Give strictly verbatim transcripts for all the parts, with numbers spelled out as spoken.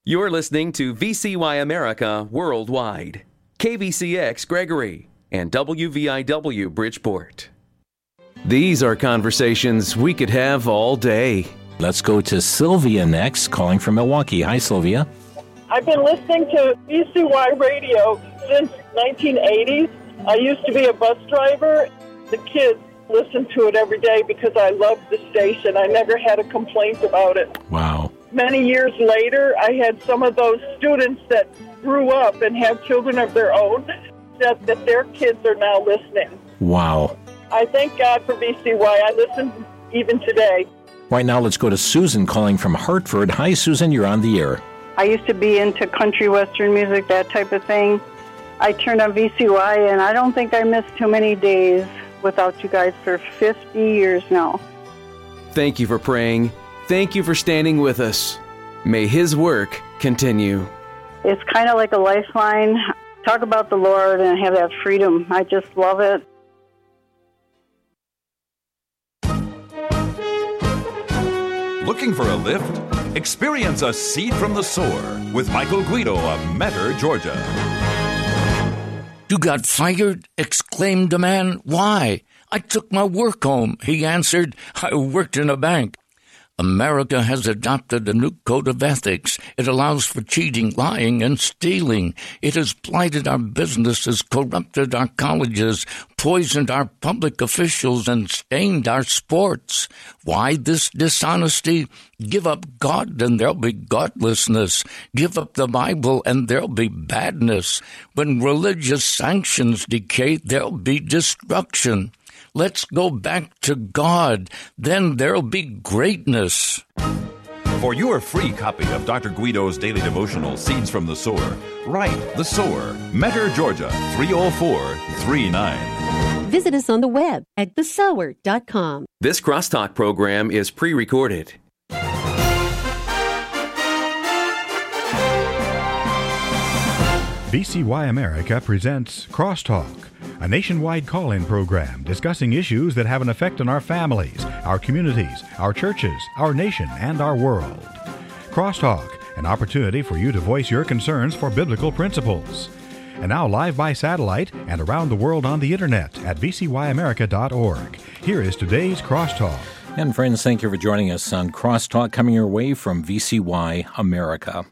You're listening to V C Y America Worldwide, K V C X Gregory, and W V I W Bridgeport. These are conversations we could have all day. Let's go to Sylvia next, calling from Milwaukee. Hi, Sylvia. I've been listening to V C Y radio since nineteen eighty. I used to be a bus driver. The kids listen to it every day because I love the station. I never had a complaint about it. Wow. Many years later, I had some of those students that grew up and have children of their own that, that their kids are now listening. Wow. I thank God for V C Y. I listen even today. Right now, let's go to Susan calling from Hartford. Hi, Susan. You're on the air. I used to be into country western music, that type of thing. I turned on V C Y, and I don't think I missed too many days without you guys for fifty years now. Thank you for praying. Thank you for standing with us. May His work continue. It's kind of like a lifeline. Talk about the Lord and have that freedom. I just love it. Looking for a lift? Experience a seed from the sower with Michael Guido of Metter, Georgia. You got fired? Exclaimed the man. Why? I took my work home. He answered, I worked in a bank. America has adopted a new code of ethics. It allows for cheating, lying, and stealing. It has blighted our businesses, corrupted our colleges, poisoned our public officials, and stained our sports. Why this dishonesty? Give up God and there'll be godlessness. Give up the Bible and there'll be badness. When religious sanctions decay, there'll be destruction. Let's go back to God. Then there'll be greatness. For your free copy of Doctor Guido's daily devotional, Seeds from the Sower, write The Sower, Metter, Georgia, three oh four three nine. Visit us on the web at the sower dot com. This Crosstalk program is pre-recorded. V C Y America presents Crosstalk, a nationwide call-in program discussing issues that have an effect on our families, our communities, our churches, our nation, and our world. Crosstalk, an opportunity for you to voice your concerns for biblical principles. And now live by satellite and around the world on the internet at v c y america dot org. Here is today's Crosstalk. And friends, thank you for joining us on Crosstalk, coming your way from V C Y America.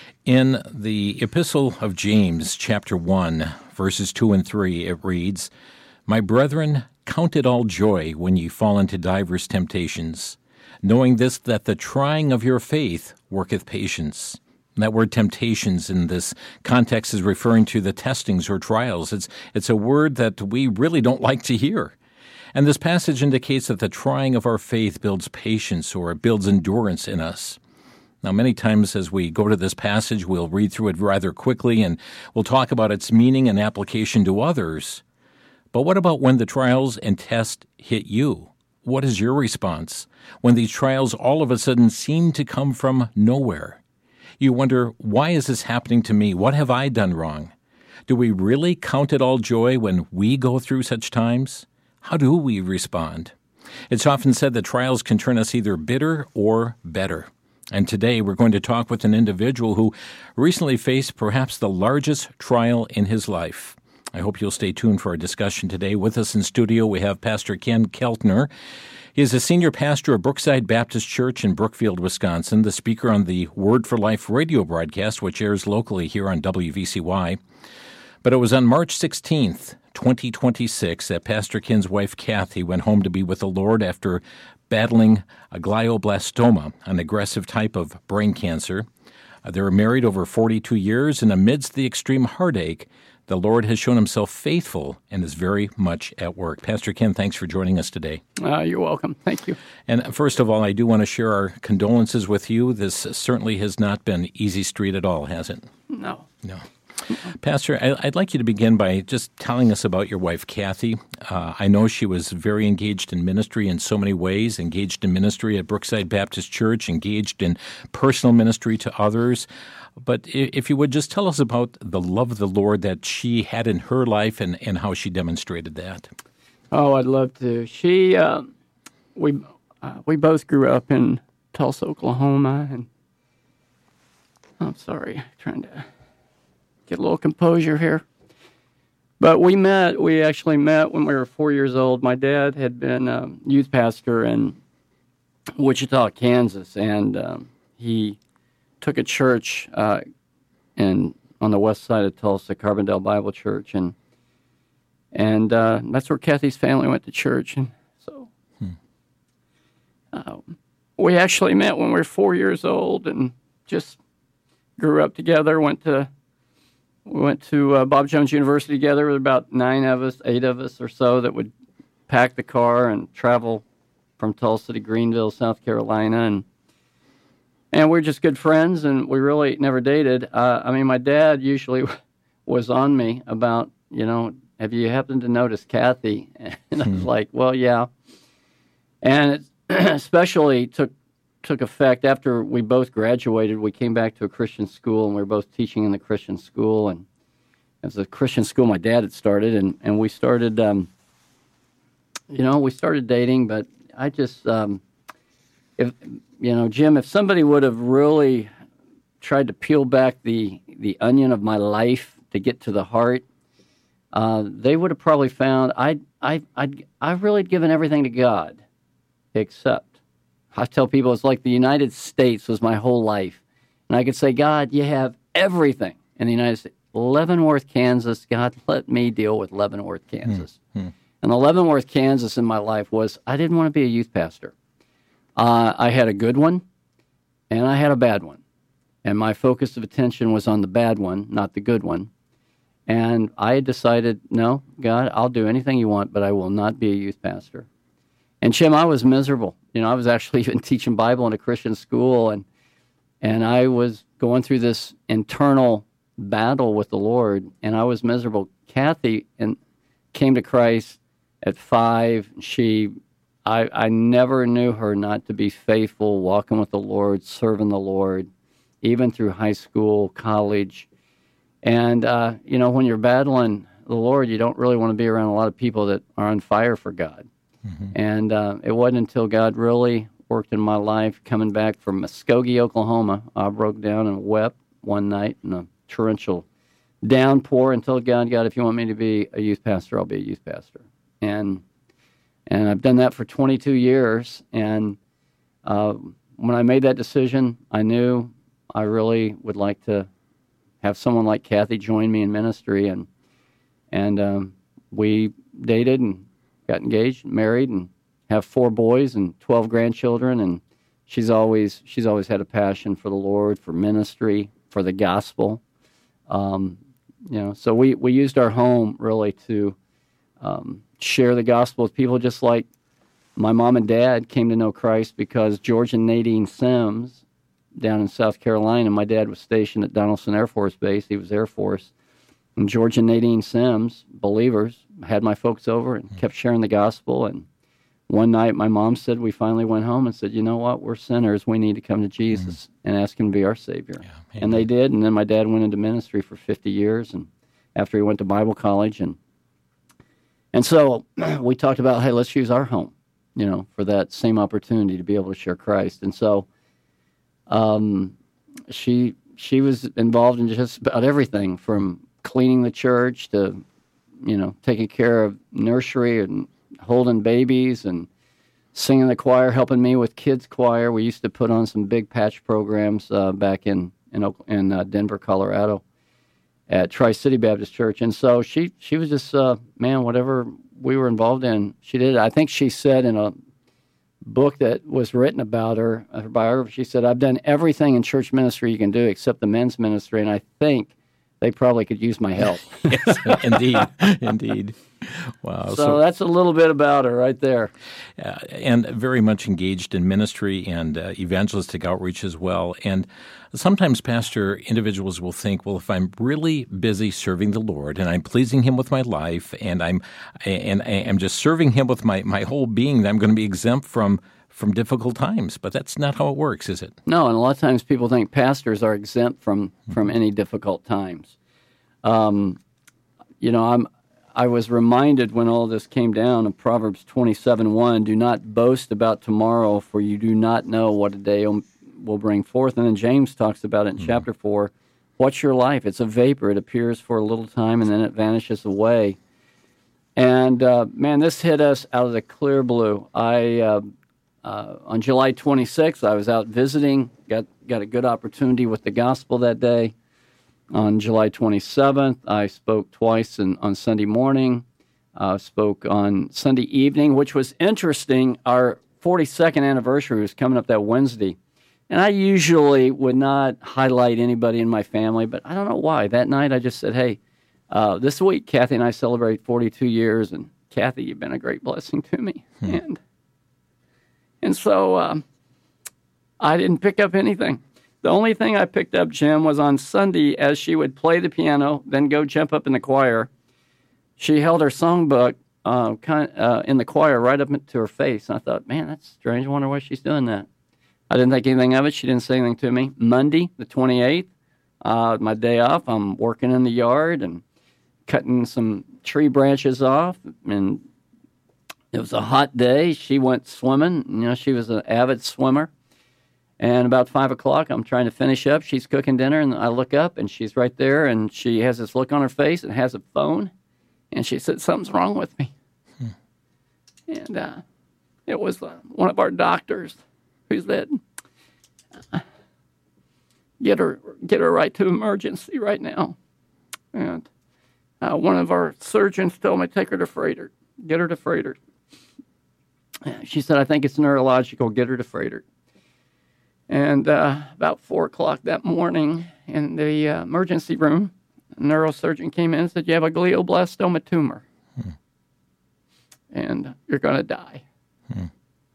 In the Epistle of James, chapter one, verses two and three, it reads, My brethren, count it all joy when ye fall into divers temptations, knowing this, that the trying of your faith worketh patience. And that word temptations in this context is referring to the testings or trials. It's, it's a word that we really don't like to hear. And this passage indicates that the trying of our faith builds patience, or it builds endurance in us. Now, many times as we go to this passage, we'll read through it rather quickly and we'll talk about its meaning and application to others. But what about when the trials and tests hit you? What is your response when these trials all of a sudden seem to come from nowhere? You wonder, why is this happening to me? What have I done wrong? Do we really count it all joy when we go through such times? How do we respond? It's often said that trials can turn us either bitter or better. And today we're going to talk with an individual who recently faced perhaps the largest trial in his life. I hope you'll stay tuned for our discussion today. With us in studio, we have Pastor Ken Keltner. He is a senior pastor of Brookside Baptist Church in Brookfield, Wisconsin, the speaker on the Word for Life radio broadcast, which airs locally here on W V C Y. But it was on March sixteenth, twenty twenty-six, that Pastor Ken's wife, Kathy, went home to be with the Lord after battling a glioblastoma, an aggressive type of brain cancer. Uh, they were married over forty-two years, and amidst the extreme heartache, the Lord has shown himself faithful and is very much at work. Pastor Ken, thanks for joining us today. Uh, you're welcome. Thank you. And first of all, I do want to share our condolences with you. This certainly has not been easy street at all, has it? No. No. Pastor, I'd like you to begin by just telling us about your wife, Kathy. Uh, I know she was very engaged in ministry in so many ways, engaged in ministry at Brookside Baptist Church, engaged in personal ministry to others. But if you would just tell us about the love of the Lord that she had in her life and, and how she demonstrated that. Oh, I'd love to. She, uh, we, uh, we both grew up in Tulsa, Oklahoma, and I'm sorry, trying to get a little composure here. But we met, we actually met when we were four years old. My dad had been a youth pastor in Wichita, Kansas, and um, he took a church uh, in on the west side of Tulsa, Carbondale Bible Church, and and uh, that's where Kathy's family went to church. And so hmm. uh, we actually met when we were four years old and just grew up together, went to... We went to uh, Bob Jones University together. There were about nine of us, eight of us or so that would pack the car and travel from Tulsa to Greenville, South Carolina. And and we we're just good friends, and we really never dated. Uh, I mean, my dad usually was on me about, you know, have you happened to notice Kathy? And I was like, well, yeah. And it especially took took effect after we both graduated. We came back to a Christian school, and we were both teaching in the Christian school. And it was a Christian school my dad had started, and, and we started, um, you know, we started dating. But I just, um, if you know, Jim, if somebody would have really tried to peel back the the onion of my life to get to the heart, uh, they would have probably found I I I I really given everything to God, except. I tell people it's like the United States was my whole life. And I could say, God, you have everything in the United States. Leavenworth, Kansas, God, let me deal with Leavenworth, Kansas. Mm-hmm. And the Leavenworth, Kansas in my life was I didn't want to be a youth pastor. Uh, I had a good one, and I had a bad one. And my focus of attention was on the bad one, not the good one. And I decided, no, God, I'll do anything you want, but I will not be a youth pastor. And, Jim, I was miserable. You know, I was actually even teaching Bible in a Christian school, and and I was going through this internal battle with the Lord, and I was miserable. Kathy and came to Christ at five. She, I, I never knew her not to be faithful, walking with the Lord, serving the Lord, even through high school, college. And, uh, you know, when you're battling the Lord, you don't really want to be around a lot of people that are on fire for God. Mm-hmm. And uh, it wasn't until God really worked in my life, coming back from Muskogee, Oklahoma, I broke down and wept one night in a torrential downpour and told God, God, if you want me to be a youth pastor, I'll be a youth pastor. And and I've done that for twenty-two years. And uh, when I made that decision, I knew I really would like to have someone like Kathy join me in ministry. And, and um, we dated and got engaged, married, and have four boys and twelve grandchildren. And she's always she's always had a passion for the Lord, for ministry, for the gospel. Um, you know, so we, we used our home really to um, share the gospel with people, just like my mom and dad came to know Christ because George and Nadine Sims down in South Carolina. My dad was stationed at Donaldson Air Force Base. He was Air Force. And George and Nadine Sims, believers, had my folks over and kept sharing the gospel. And one night my mom said, we finally went home and said, you know what, we're sinners. We need to come to Jesus mm-hmm. and ask him to be our Savior. Yeah, and they did. And then my dad went into ministry for fifty years. And after he went to Bible college. And and so we talked about, hey, let's use our home, you know, for that same opportunity to be able to share Christ. And so um, she she was involved in just about everything from cleaning the church to, you know, taking care of nursery and holding babies and singing the choir, helping me with kids choir. We used to put on some big patch programs uh, back in in, in uh, Denver, Colorado, at Tri-City Baptist Church. And so she she was just uh, man, whatever we were involved in, she did. I think she said in a book that was written about her, her biography, she said, "I've done everything in church ministry you can do except the men's ministry, and I think they probably could use my help." Yes, indeed, indeed. Wow. So, so that's a little bit about her right there. Uh, and very much engaged in ministry and uh, evangelistic outreach as well. And sometimes, Pastor, individuals will think, well, if I'm really busy serving the Lord and I'm pleasing Him with my life and I'm and I'm just serving Him with my, my whole being, that I'm going to be exempt from from difficult times. But that's not how it works, is it? No, and a lot of times people think pastors are exempt from, from any difficult times. Um, you know, I'm I was reminded when all this came down of Proverbs twenty-seven one, "Do not boast about tomorrow, for you do not know what a day will bring forth. And then James talks about it in mm. chapter four. What's your life? It's a vapor. It appears for a little time, and then it vanishes away. And, uh, man, this hit us out of the clear blue. I, uh, uh, on July twenty-sixth, I was out visiting, got, got a good opportunity with the gospel that day. On July twenty-seventh, I spoke twice in, on Sunday morning, uh, spoke on Sunday evening, which was interesting. Our forty-second anniversary was coming up that Wednesday. And I usually would not highlight anybody in my family, but I don't know why. That night I just said, hey, uh, this week Kathy and I celebrate forty-two years, and Kathy, you've been a great blessing to me. Hmm. And and so um, I didn't pick up anything. The only thing I picked up, Jim, was on Sunday as she would play the piano, then go jump up in the choir. She held her songbook uh, kind of, uh, in the choir right up to her face. And I thought, man, that's strange. I wonder why she's doing that. I didn't think anything of it. She didn't say anything to me. Monday, the twenty-eighth, uh, my day off, I'm working in the yard and cutting some tree branches off. And it was a hot day. She went swimming. You know, she was an avid swimmer. And about five o'clock, I'm trying to finish up. She's cooking dinner, and I look up, and she's right there, and she has this look on her face and has a phone. And she said, something's wrong with me. Hmm. And uh, it was uh, one of our doctors who said, uh, get her get her right to emergency right now. And uh, one of our surgeons told me, take her to Froedtert. Get her to Froedtert. She said, I think it's neurological. Get her to Froedtert. And uh, about four o'clock that morning in the uh, emergency room, a neurosurgeon came in and said, you have a glioblastoma tumor. Hmm. And you're going to die. Hmm.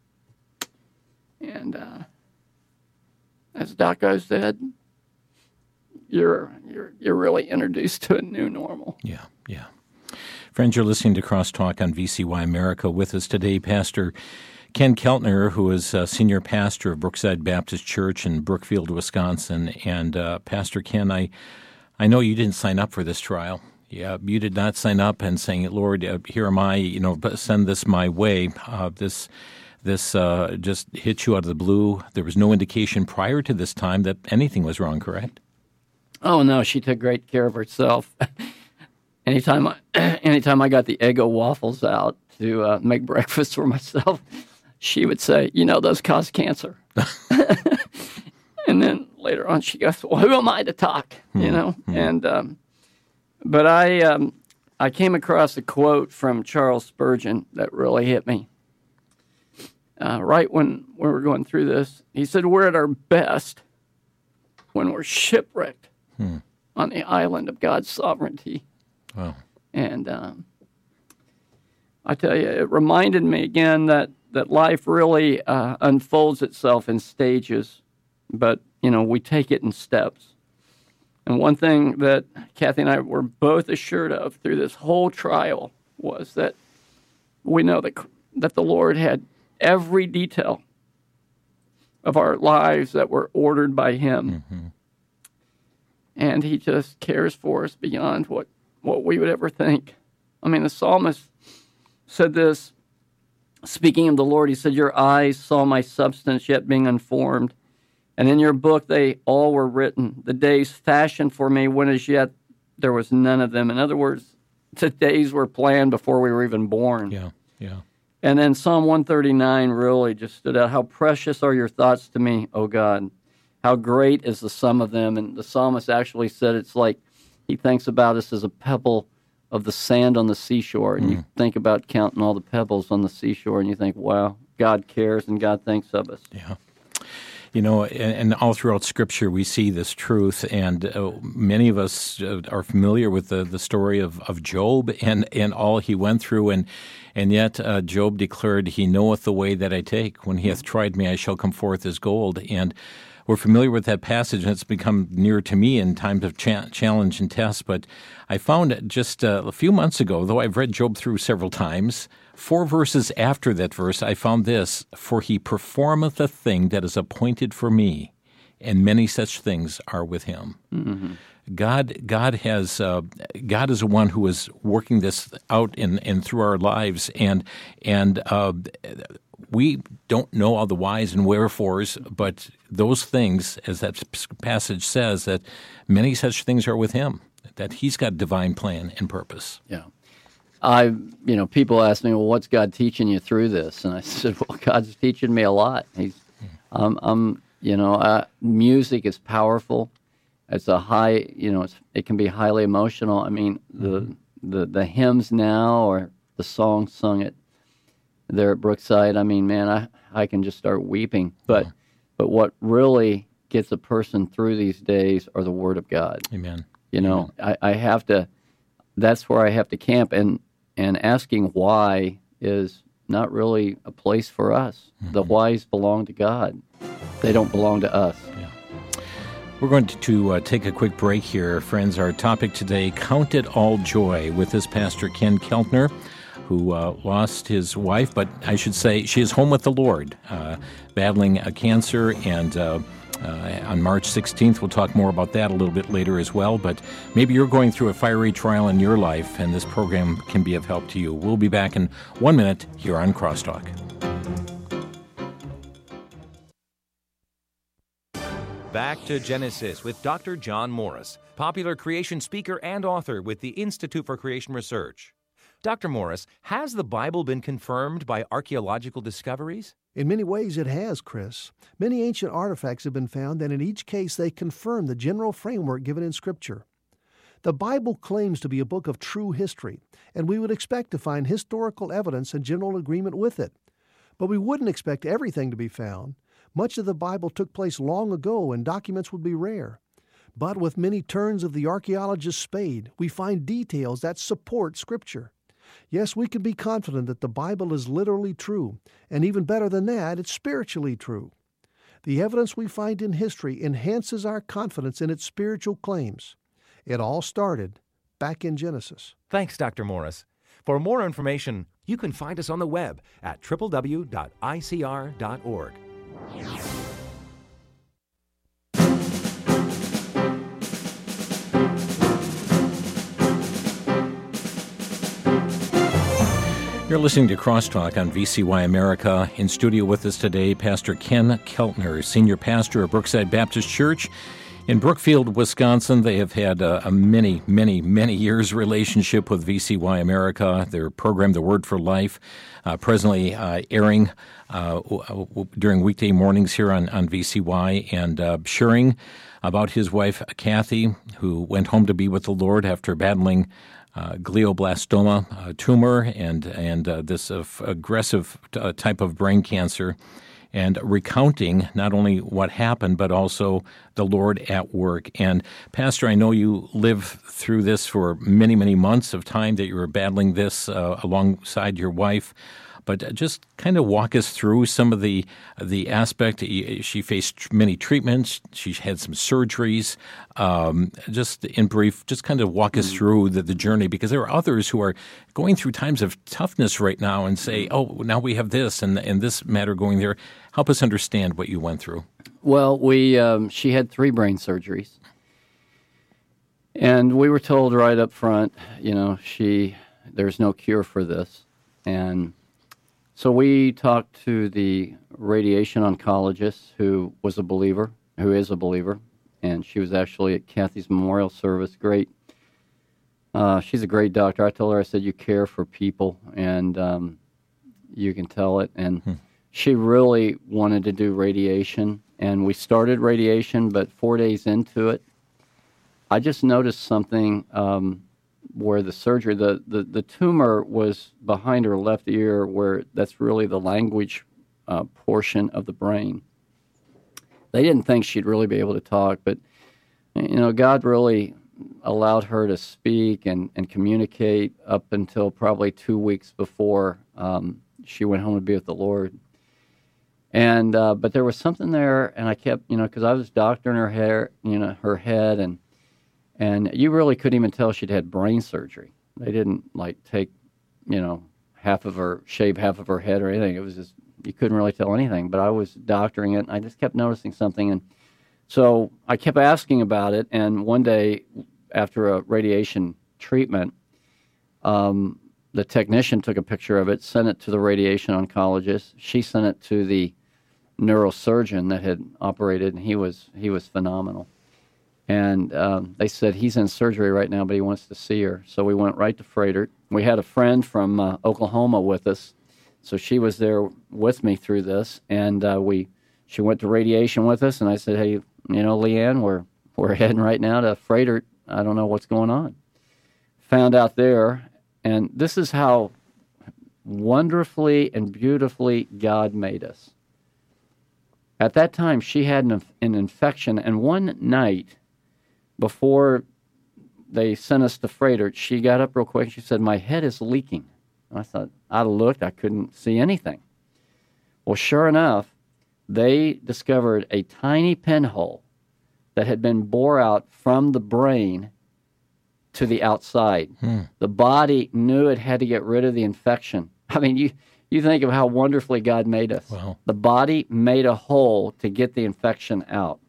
And uh, as Doco said, you're, you're, you're really introduced to a new normal. Yeah, yeah. Friends, you're listening to Crosstalk on V C Y America. With us today, Pastor Ken Keltner, who is a senior pastor of Brookside Baptist Church in Brookfield, Wisconsin. And uh, Pastor Ken, I, I know you didn't sign up for this trial. Yeah, you did not sign up and saying, Lord, uh, here am I, you know, send this my way. Uh, this this uh, just hit you out of the blue. There was no indication prior to this time that anything was wrong, correct? Oh, no, she took great care of herself. anytime, I, anytime I got the Eggo waffles out to uh, make breakfast for myself, she would say, you know, those cause cancer. And then later on she goes, well, who am I to talk, you know? Mm-hmm. And um, but I um, I came across a quote from Charles Spurgeon that really hit me. Uh, right when we were going through this, he said, we're at our best when we're shipwrecked hmm. on the island of God's sovereignty. Wow. And um, I tell you, it reminded me again that that life really uh, unfolds itself in stages, but, you know, we take it in steps. And one thing that Kathy and I were both assured of through this whole trial was that we know that, that the Lord had every detail of our lives that were ordered by Him. Mm-hmm. And He just cares for us beyond what, what we would ever think. I mean, the psalmist said this, speaking of the Lord, he said, your eyes saw my substance yet being unformed, and in your book they all were written, the days fashioned for me when as yet there was none of them. In other words, the days were planned before we were even born. Yeah, yeah. And then Psalm one thirty-nine really just stood out. How precious are your thoughts to me, O God. How great is the sum of them. And the psalmist actually said it's like he thinks about us as a pebble of the sand on the seashore, and mm. you think about counting all the pebbles on the seashore, and you think, wow, God cares and God thinks of us. Yeah. You know, and, and all throughout Scripture we see this truth, and uh, many of us uh, are familiar with the, the story of, of Job and, and all he went through, and and yet uh, Job declared, he knoweth the way that I take. When he hath tried me, I shall come forth as gold. And we're familiar with that passage, and it's become near to me in times of cha- challenge and test. But I found just uh, a few months ago, though I've read Job through several times, four verses after that verse, I found this, for he performeth a thing that is appointed for me, and many such things are with him. Mm-hmm. God, God has, uh, God is the one who is working this out in, in through our lives, and and uh, we don't know all the whys and wherefores, but those things, as that passage says, that many such things are with him, that he's got divine plan and purpose. Yeah. I, you know, people ask me, well, what's God teaching you through this? And I said, well, God's teaching me a lot. He's, um, I'm, you know, uh, music is powerful. It's a high, you know, it's, it can be highly emotional. I mean, the, mm-hmm. the, the hymns now or the songs sung at there at Brookside, I mean, man, I, I can just start weeping. But yeah. but what really gets a person through these days are the Word of God. Amen. You know, Amen. I, I have to, that's where I have to camp. And, and asking why is not really a place for us. Mm-hmm. The whys belong to God. They don't belong to us. Yeah. We're going to, to uh, take a quick break here, friends. Our topic today, Count It All Joy, with this Pastor Ken Keltner, who uh, lost his wife, but I should say she is home with the Lord, uh, battling a cancer, and uh, uh, on March sixteenth, we'll talk more about that a little bit later as well, but maybe you're going through a fiery trial in your life, and this program can be of help to you. We'll be back in one minute here on Crosstalk. Back to Genesis with Doctor John Morris, popular creation speaker and author with the Institute for Creation Research. Doctor Morris, has the Bible been confirmed by archaeological discoveries? In many ways it has, Chris. Many ancient artifacts have been found, and in each case they confirm the general framework given in Scripture. The Bible claims to be a book of true history, and we would expect to find historical evidence and general agreement with it. But we wouldn't expect everything to be found. Much of the Bible took place long ago, and documents would be rare. But with many turns of the archaeologist's spade, we find details that support Scripture. Yes, we can be confident that the Bible is literally true, and even better than that, it's spiritually true. The evidence we find in history enhances our confidence in its spiritual claims. It all started back in Genesis. Thanks, Doctor Morris. For more information, you can find us on the web at w w w dot i c r dot org. You're listening to Crosstalk on V C Y America. In studio with us today, Pastor Ken Keltner, Senior Pastor of Brookside Baptist Church in Brookfield, Wisconsin. They have had a, a many, many, many years relationship with V C Y America. Their program, The Word for Life, uh, presently uh, airing uh, during weekday mornings here on, on V C Y, and uh, sharing about his wife, Kathy, who went home to be with the Lord after battling Uh, glioblastoma uh, tumor and and uh, this uh, aggressive uh, type of brain cancer, and recounting not only what happened but also the Lord at work. And Pastor, I know you lived through this for many, many months of time that you were battling this uh, alongside your wife. But just kind of walk us through some of the the aspect. She faced many treatments. She had some surgeries. Um, just in brief, just kind of walk us through the, the journey, because there are others who are going through times of toughness right now and say, oh, now we have this and, and this matter going there. Help us understand what you went through. Well, we um, she had three brain surgeries. And we were told right up front, you know, she there's no cure for this. And so we talked to the radiation oncologist, who was a believer, who is a believer, and she was actually at Kathy's memorial service. Great. Uh, she's a great doctor. I told her, I said, you care for people, and um, you can tell it. And hmm. she really wanted to do radiation, and we started radiation, but four days into it, I just noticed something um, where the surgery, the, the, the tumor was behind her left ear, where that's really the language uh, portion of the brain. They didn't think she'd really be able to talk, but, you know, God really allowed her to speak and, and communicate up until probably two weeks before um, she went home to be with the Lord. And uh, but there was something there, and I kept, you know, because I was doctoring her hair, you know, her head, and And you really couldn't even tell she'd had brain surgery. They didn't, like, take, you know, half of her, shave half of her head or anything. It was just, you couldn't really tell anything. But I was doctoring it, and I just kept noticing something. And so I kept asking about it. And one day, after a radiation treatment, um, the technician took a picture of it, sent it to the radiation oncologist. She sent it to the neurosurgeon that had operated, and he was he was phenomenal. And um, they said, he's in surgery right now, but he wants to see her. So we went right to Froedtert. We had a friend from uh, Oklahoma with us, so she was there with me through this. And uh, we, she went to radiation with us, and I said, hey, you know, Leanne, we're we're heading right now to Froedtert. I don't know what's going on. Found out there, and this is how wonderfully and beautifully God made us. At that time, she had an, an infection, and one night before they sent us to Froedtert, she got up real quick and she said, my head is leaking. And I thought, I looked, I couldn't see anything. Well, sure enough, they discovered a tiny pinhole that had been bore out from the brain to the outside. Hmm. The body knew it had to get rid of the infection. I mean, you, you think of how wonderfully God made us. Wow. The body made a hole to get the infection out.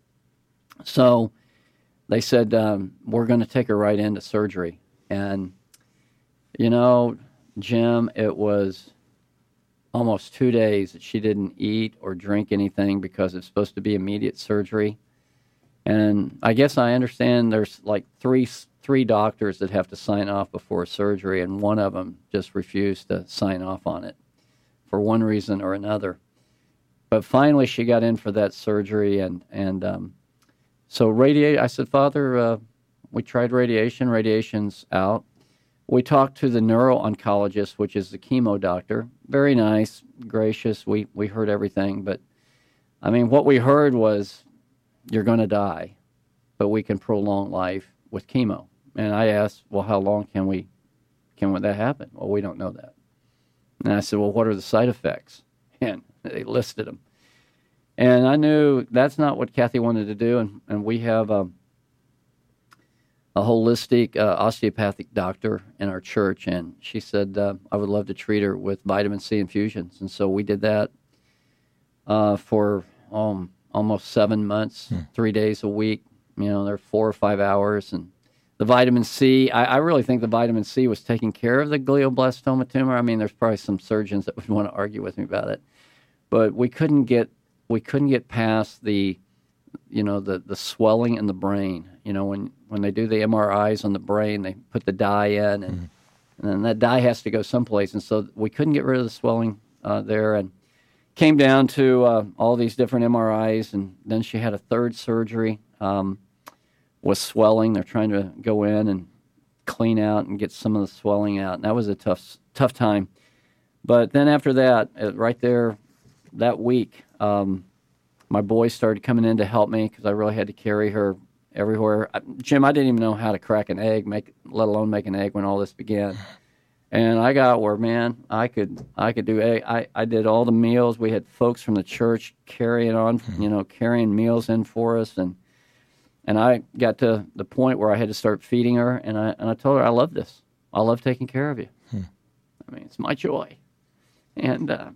So they said, um, we're going to take her right into surgery. And, you know, Jim, it was almost two days that she didn't eat or drink anything because it's supposed to be immediate surgery. And I guess I understand there's like three three doctors that have to sign off before surgery, and one of them just refused to sign off on it for one reason or another. But finally she got in for that surgery, and, and um, so radiate. I said, Father, uh, we tried radiation. Radiation's out. We talked to the neuro-oncologist, which is the chemo doctor. Very nice, gracious. We, we heard everything. But, I mean, what we heard was, you're going to die, but we can prolong life with chemo. And I asked, well, how long can we, can that happen? Well, we don't know that. And I said, well, what are the side effects? And they listed them. And I knew that's not what Kathy wanted to do, and, and we have um, a holistic uh, osteopathic doctor in our church, and she said, uh, I would love to treat her with vitamin C infusions. And so we did that uh, for um, almost seven months, hmm. three days a week. You know, they're four or five hours, and the vitamin C, I, I really think the vitamin C was taking care of the glioblastoma tumor. I mean, there's probably some surgeons that would want to argue with me about it, but we couldn't get we couldn't get past the, you know, the, the swelling in the brain. You know, when, when they do the M R Is on the brain, they put the dye in, and, mm. and then that dye has to go someplace, and so we couldn't get rid of the swelling uh, there, and came down to uh, all these different M R Is, and then she had a third surgery. Um, was swelling. They're trying to go in and clean out and get some of the swelling out. And that was a tough, tough time. But then after that, right there, that week, um, my boys started coming in to help me because I really had to carry her everywhere. I, Jim, I didn't even know how to crack an egg, make let alone make an egg when all this began. And I got where, man, I could I could do egg. I, I did all the meals. We had folks from the church carrying on, you know, carrying meals in for us, and And I got to the point where I had to start feeding her, and I and I told her, I love this. I love taking care of you. Hmm. I mean, it's my joy. And uh,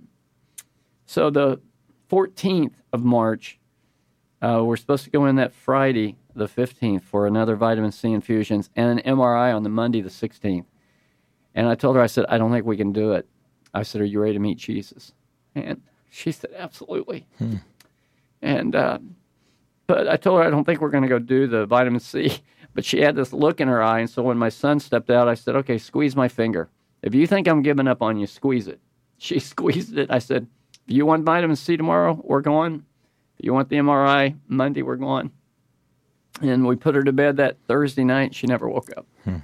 so the fourteenth of March, uh, we're supposed to go in that Friday, the fifteenth, for another vitamin C infusions and an M R I on the Monday, the sixteenth. And I told her, I said, I don't think we can do it. I said, are you ready to meet Jesus? And she said, absolutely. Hmm. And uh, But I told her I don't think we're going to go do the vitamin C. But she had this look in her eye, and so when my son stepped out, I said, okay, squeeze my finger. If you think I'm giving up on you, squeeze it. She squeezed it. I said, if you want vitamin C tomorrow, we're going. If you want the M R I Monday, we're going. And we put her to bed that Thursday night. She never woke up. Hmm.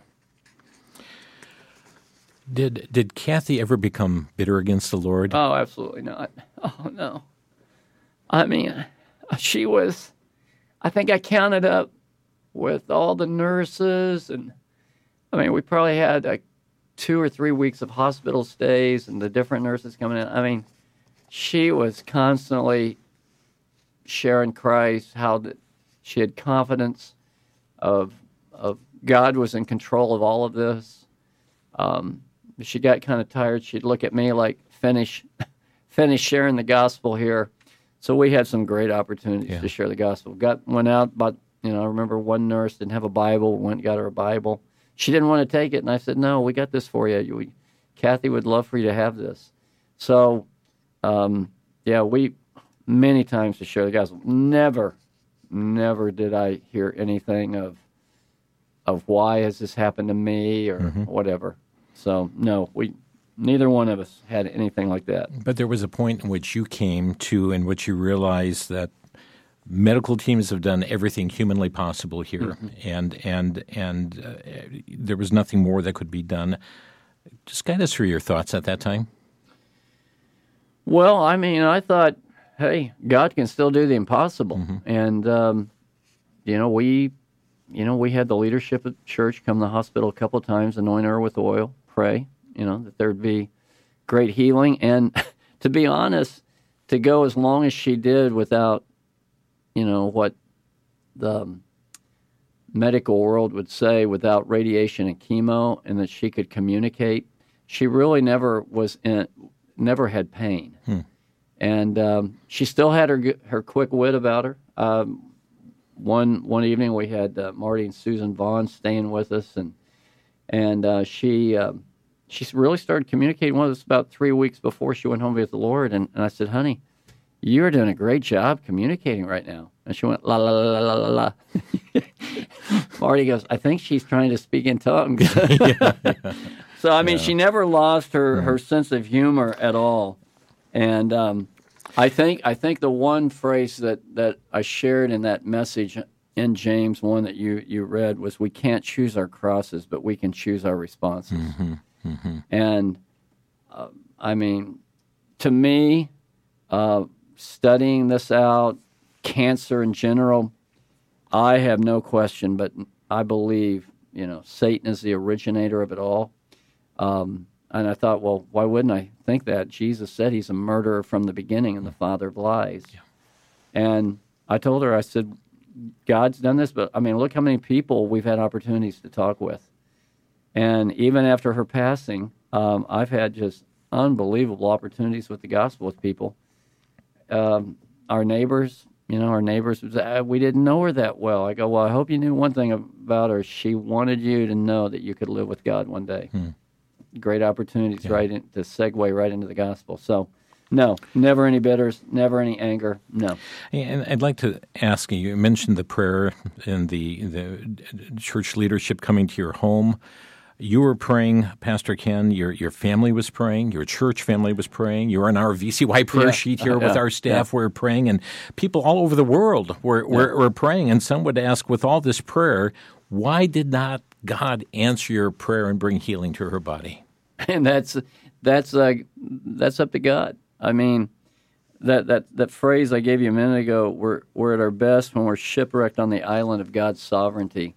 Did did Kathy ever become bitter against the Lord? Oh, absolutely not. Oh, no. I mean, she was... I think I counted up with all the nurses, and I mean, we probably had like two or three weeks of hospital stays and the different nurses coming in. I mean, she was constantly sharing Christ, how that she had confidence of of God was in control of all of this. Um, if she got kind of tired, she'd look at me like, finish, finish sharing the gospel here. So we had some great opportunities yeah. to share the gospel. Got went out, but you know, I remember one nurse didn't have a Bible. Went and got her a Bible. She didn't want to take it, and I said, "No, we got this for you. You, Kathy would love for you to have this. So, um, yeah, we many times to share the gospel. Never, never did I hear anything of of why has this happened to me or mm-hmm. whatever. So, no, we neither one of us had anything like that. But there was a point in which you came to in which you realized that medical teams have done everything humanly possible here, mm-hmm. and and and uh, there was nothing more that could be done. Just guide us through your thoughts at that time. Well, I mean, I thought, hey, God can still do the impossible, mm-hmm. and um, you know, we, you know, we had the leadership of the church come to the hospital a couple of times, anoint her with oil, pray, you know, that there'd be great healing, and to be honest, to go as long as she did without, you know, what the medical world would say, without radiation and chemo, and that she could communicate. She really never was in, never had pain, hmm. and um, she still had her her quick wit about her. Um, one one evening we had uh, Marty and Susan Vaughn staying with us, and and uh, she uh, she really started communicating with us about three weeks before she went home with the Lord, and, and I said, "Honey, you're doing a great job communicating right now." And she went, la, la, la, la, la, la. Marty goes, I think she's trying to speak in tongues. So, I mean, yeah. she never lost her, mm-hmm. her sense of humor at all. And um, I think I think the one phrase that, that I shared in that message in James one that you, you read was, we can't choose our crosses, but we can choose our responses. Mm-hmm. Mm-hmm. And, uh, I mean, to me, uh, studying this out, cancer in general, I have no question, but I believe, you know, Satan is the originator of it all. Um, and I thought, well, why wouldn't I think that? Jesus said he's a murderer from the beginning and the father of lies. Yeah. And I told her, I said, God's done this, but I mean, look how many people we've had opportunities to talk with. And even after her passing, um, I've had just unbelievable opportunities with the gospel with people. Um, our neighbors, you know, our neighbors, uh, we didn't know her that well. I go, well, I hope you knew one thing about her. She wanted you to know that you could live with God one day. Hmm. Great opportunities yeah. right in, to segue right into the gospel. So, no, never any bitters, never any anger, no. And I'd like to ask you, you mentioned the prayer and the, the church leadership coming to your home. You were praying, Pastor Ken, your your family was praying, your church family was praying. You were on our V C Y prayer yeah. sheet here uh, with yeah. our staff. Yeah. We're praying, and people all over the world were, were, yeah. were praying. And some would ask, with all this prayer, why did not God answer your prayer and bring healing to her body? And that's that's uh, that's up to God. I mean, that, that, that phrase I gave you a minute ago, we're, we're at our best when we're shipwrecked on the island of God's sovereignty.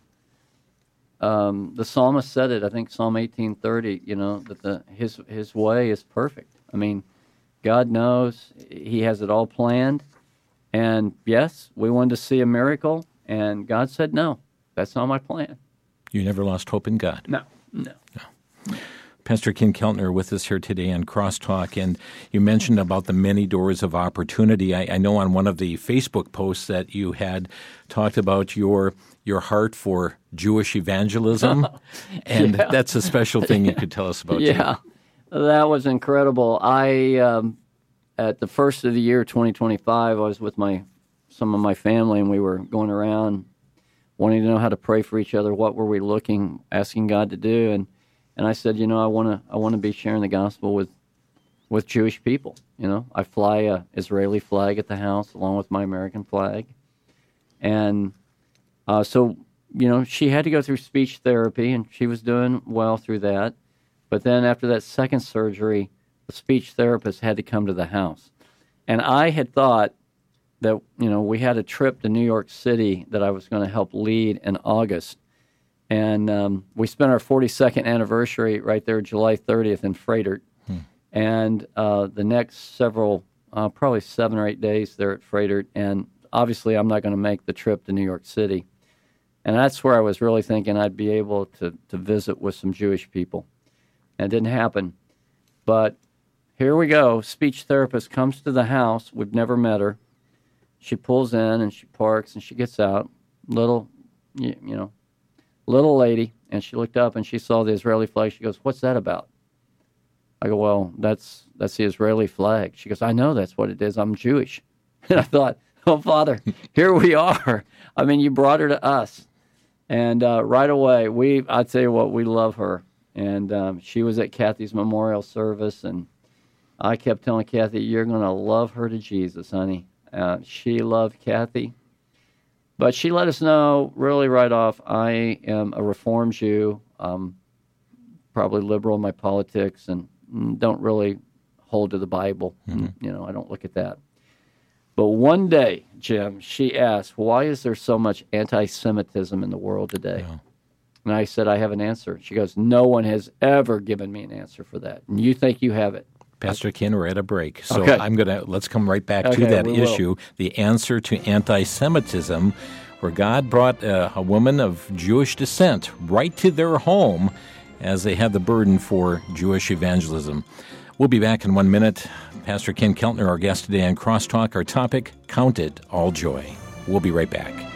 Um, the psalmist said it, I think Psalm eighteen thirty, you know, that the his his way is perfect. I mean, God knows, he has it all planned. And yes, we wanted to see a miracle, and God said, no, that's not my plan. You never lost hope in God? No, no. no. Pastor Ken Keltner with us here today on Crosstalk, and you mentioned about the many doors of opportunity. I, I know on one of the Facebook posts that you had talked about your your heart for Jewish evangelism, and yeah. that's a special thing you could tell us about. Yeah, too. That was incredible. I um, at the first of the year, twenty twenty-five, I was with my some of my family, and we were going around wanting to know how to pray for each other. What were we looking, asking God to do, and And I said, you know, I want to I want to be sharing the gospel with with Jewish people. You know, I fly a Israeli flag at the house along with my American flag. And uh, so, you know, she had to go through speech therapy, and she was doing well through that. But then after that second surgery, the speech therapist had to come to the house. And I had thought that, you know, we had a trip to New York City that I was going to help lead in August. And um, we spent our forty-second anniversary right there, July thirtieth in Frederick. Hmm. And uh, the next several, uh, probably seven or eight days there at Frederick. And obviously I'm not going to make the trip to New York City. And that's where I was really thinking I'd be able to, to visit with some Jewish people. And it didn't happen. But here we go. Speech therapist comes to the house. We've never met her. She pulls in and she parks and she gets out. Little, you, you know, little lady. And she looked up and she saw the Israeli flag. She goes, "What's that about?" I go, well, that's that's the Israeli flag. She goes, I know that's what it is. I'm Jewish. And I thought, oh, Father, here we are. I mean, you brought her to us. And uh, right away, we, I tell you what, we love her. And um, she was at Kathy's memorial service, and I kept telling Kathy, you're going to love her to Jesus, honey. Uh, she loved Kathy. But she let us know really right off, I am a Reformed Jew, um, probably liberal in my politics, and don't really hold to the Bible. Mm-hmm. You know, I don't look at that. But one day, Jim, she asked, why is there so much anti-Semitism in the world today? Yeah. And I said, I have an answer. She goes, no one has ever given me an answer for that. And you think you have it. Pastor Ken, we're at a break. So okay. I'm going to, let's come right back okay, to that we issue, will. The answer to anti-Semitism, where God brought uh, a woman of Jewish descent right to their home as they had the burden for Jewish evangelism. We'll be back in one minute. Pastor Ken Keltner, our guest today on Crosstalk. Our topic, Count It All Joy. We'll be right back.